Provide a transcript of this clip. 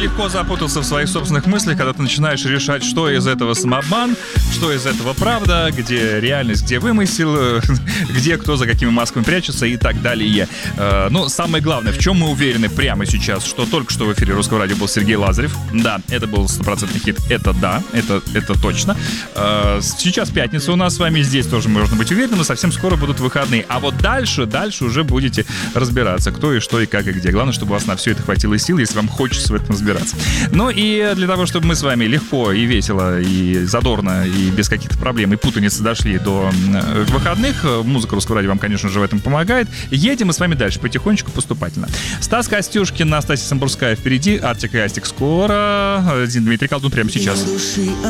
легко запутаться в своих собственных мыслях, когда ты начинаешь решать, что из этого самообман, что из этого правда, где реальность, где вымысел, где кто за какими масками прячется и так далее. Но самое главное, в чем мы уверены прямо сейчас, что только что в эфире Русского радио был Сергей Лазарев. Да, это был стопроцентный хит. Это да, это точно. Сейчас пятница у нас с вами, здесь тоже можно быть уверенным, и совсем скоро будут выходные. А вот дальше уже будете разбираться, кто и что и как и где. Главное, чтобы у вас на все это хватило сил, если вам хочется в этом разбираться. Ну и для того, чтобы мы с вами легко и весело, и задорно, и без каких-то проблем и путаницы дошли до выходных, музыка Русского радио вам, конечно же, в этом помогает. Едем мы с вами дальше, потихонечку, поступательно. Стас Костюшкин, Настасья Самбурская впереди, Артик и Астик скоро, Дмитрий Колдун прямо сейчас.